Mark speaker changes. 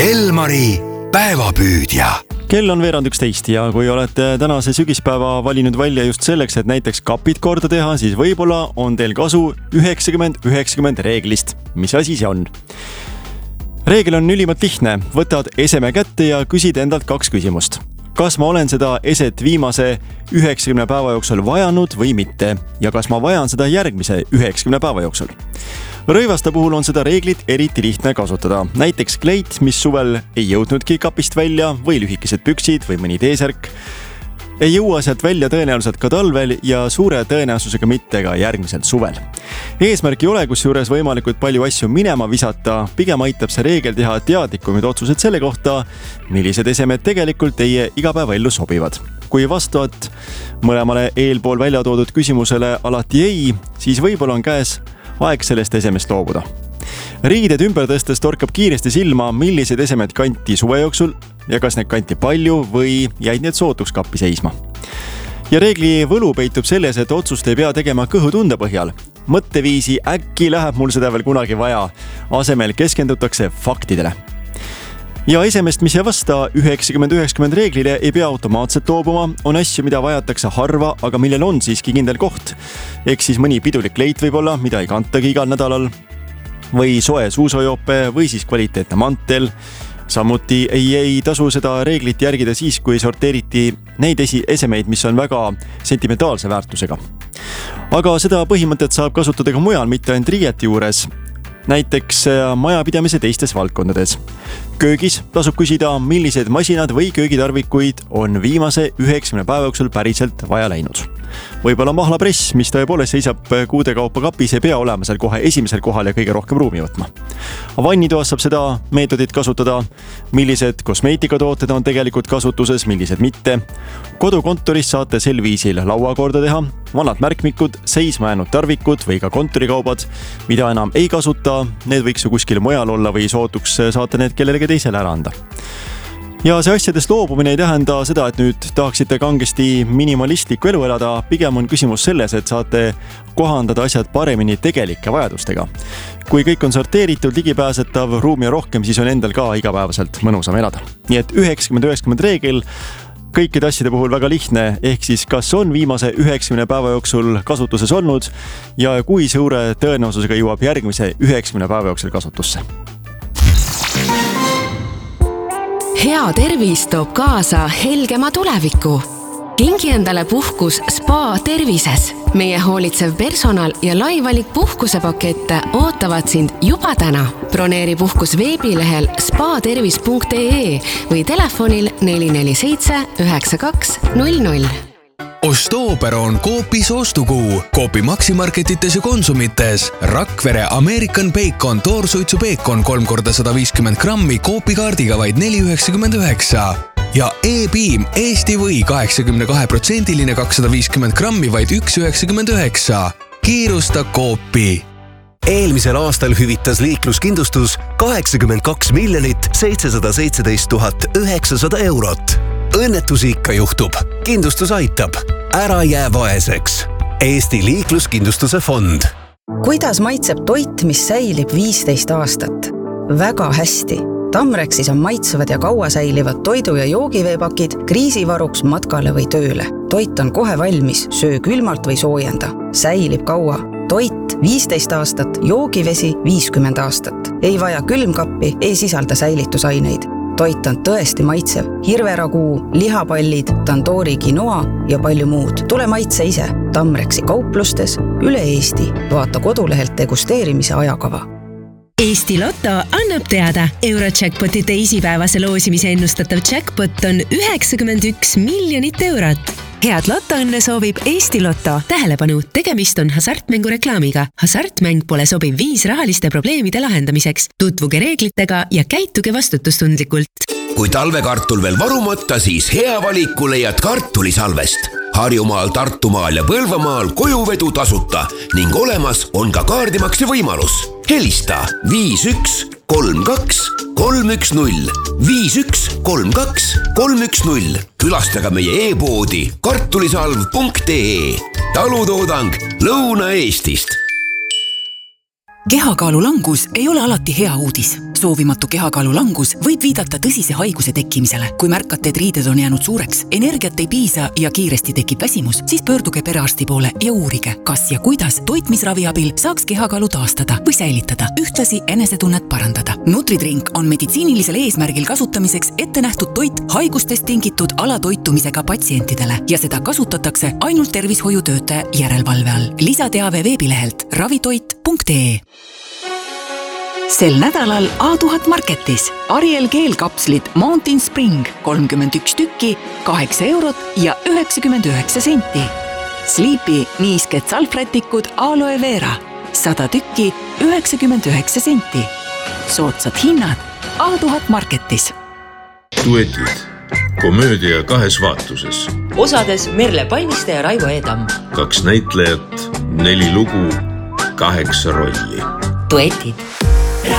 Speaker 1: Elmari päevapüüdja.
Speaker 2: Kell on 11 ja kui olete tänase sügispäeva valinud välja just selleks, et näiteks kapid korda teha, siis võib-olla on teil kasu 90-90 reeglist. Mis asi see on? Reegel on ülimalt lihtne. Võtad eseme kätte ja küsid endalt 2 küsimust. Kas ma olen seda eset viimase 90 päeva jooksul vajanud või mitte? Ja kas ma vajan seda järgmise 90 päeva jooksul? Rõivaste puhul on seda reeglit eriti lihtne kasutada. Näiteks kleit, mis suvel ei jõudnudki kapist välja või lühikesed püksid või mõni T-särk. Ei jõua sealt välja tõenäoliselt ka talvel ja suure tõenäosusega mitte ka järgmisel suvel. Eesmärk ei ole kusjuures võimalikult palju asju minema visata, pigem aitab see reegel teha teadlikumid otsused selle kohta, millised esemed tegelikult teie igapäevaellu sobivad. Kui vastavad mõlemale eelpool välja toodud küsimusele alati ei, siis võib-olla on käes aeg sellest esemest loobuda. Riided ümber tõstes torkab kiiresti silma, millised esemed kanti suve jooksul ja kas need kanti palju või jäid need sootuks kappi seisma. Ja reegli võlu peitub selles, et otsust ei pea tegema kõhutunde põhjal. Mõtteviisi äkki läheb mul seda veel kunagi vaja. Asemel keskendutakse faktidele. Ja esemest, mis ei vasta 90-90 reeglile, ei pea automaatselt loobuma, on asju, mida vajatakse harva, aga millel on siiski kindel koht. Ehk siis mõni pidulik leit võib-olla, mida ei kantagi igal nädalal, või soe suusajoope või siis kvaliteetne mantel. Samuti ei tasu seda reeglit järgida siis, kui sorteeriti neid esemeid, mis on väga sentimentaalse väärtusega. Aga seda põhimõtet saab kasutada ka mujal, mitte ainult riiete juures. Näiteks majapidamise teistes valdkondades. Köögis tasub küsida, millised masinad või köögitarvikuid on viimase 90 päeva jooksul päriselt vaja läinud. Võib-olla mahlapress, mis tõepoolest seisab kuude kaupa kapis, ei pea olema seal kohe esimesel kohal ja kõige rohkem ruumi võtma. Vannitoas saab seda meetodit kasutada, millised kosmeetikatooted on tegelikult kasutuses, millised mitte. Kodukontoris saate sel viisil laua korda teha, vanad märkmikud, seisma jäänud tarvikud või ka kontorikaubad, mida enam ei kasuta, need võiks ju kuskil mujal olla või sootuks saate need kellelegi teisele ära anda. Ja see asjadest loobumine ei tähenda seda, et nüüd tahaksite kangesti minimalistlikku elu elada. Pigem on küsimus selles, et saate kohandada asjad paremini tegelike vajadustega. Kui kõik on sorteeritud, ligipääsetav, ruumi rohkem, siis on endal ka igapäevaselt mõnusam elada. Nii et 90-90 reegel kõikide asjade puhul väga lihtne, ehk siis kas on viimase 90 päeva jooksul kasutuses olnud ja kui suure tõenäosusega jõuab järgmise 90 päeva jooksul kasutusse.
Speaker 3: Hea tervis toob kaasa helgema tuleviku. Kingi endale puhkus Spa Tervises. Meie hoolitsev personal ja laivalik puhkusepakette ootavad sind juba täna. Broneeri puhkus veebilehel spatervis.ee või telefonil 447 92 00.
Speaker 1: Ostooper on Coopis ostukuu. Coopi maksimarketites ja konsumites. Rakvere American Bacon toorsuitsu bacon 3x150 grammi Coopi kaardiga vaid 4,99. Ja E-Beam Eesti või 82% 250 grammi vaid 1,99. Kiirusta Coopi.
Speaker 4: Eelmisel aastal hüvitas liikluskindlustus 82 717 900 eurot. Õnnetusi ikka juhtub. Kindlustus aitab. Ära jää vaeseks. Eesti liikluskindlustuse fond.
Speaker 5: Kuidas maitseb toit, mis säilib 15 aastat? Väga hästi. Tamrexis on maitsevad ja kaua säilivad toidu- ja joogiveepakid kriisivaruks matkale või tööle. Toit on kohe valmis, söö külmalt või soojenda. Säilib kaua. Toit 15 aastat, joogivesi 50 aastat. Ei vaja külmkappi, ei sisalda säilitusaineid. Toit on tõesti maitsev. Hirveraguu, lihapallid, tandoori quinoa ja palju muud. Tule maitse ise. Tamrexi kauplustes üle Eesti. Vaata kodulehelt degusteerimise ajakava.
Speaker 6: Eesti Lotto annab teada. Eurojackpoti teisipäevase loosimise ennustatav jackpot on 91 miljonit eurot. Head lotoõnne soovib Eesti Lotto. Tähelepanu, tegemist on hasartmängu reklaamiga. Hasartmäng pole sobiv viis rahaliste probleemide lahendamiseks. Tutvuge reeglitega ja käituge vastutustundlikult.
Speaker 7: Kui talvekartul veel varumata, siis hea valiku leiad kartulisalvest. Harjumaal, Tartumaal ja Põlvamaal kojuvedu tasuta ning olemas on ka kaardimakse võimalus. Helista 51 32 310 51 32 310. Külastage meie e-poodi kartulisalv.ee. Talutoodang Lõuna-Eestist.
Speaker 8: Kehakaalu langus ei ole alati hea uudis. Soovimatu kehakaalu langus võib viidata tõsise haiguse tekkimisele. Kui märkate, et riided on jäänud suureks, energiat ei piisa ja kiiresti tekib väsimus, siis pöörduge perearsti poole ja uurige, kas ja kuidas toitmisravi abil saaks kehakaalu taastada või säilitada, ühtlasi enesetunnet parandada. Nutridrink on meditsiinilisel eesmärgil kasutamiseks ette nähtud toit haigustest tingitud alatoitumisega patsientidele ja seda kasutatakse ainult tervishoiutöötaja järelevalve all. Lisateave veebilehelt ravitoit.ee. Sel nädalal A1000 Marketis Ariel keelkapslid Mountain Spring 31 tükki, 8 eurot ja 99 senti. Sleepy niisked salvrätikud Aloe Vera 100 tükki, 99 senti. Soodsad hinnad A1000 Marketis.
Speaker 9: Duetid. Komöödia 2 vaatuses.
Speaker 10: Osades Merle Palmiste ja Raivo Eedam.
Speaker 9: 2 näitlejat, 4 lugu, 8 rolli.
Speaker 10: Duetid.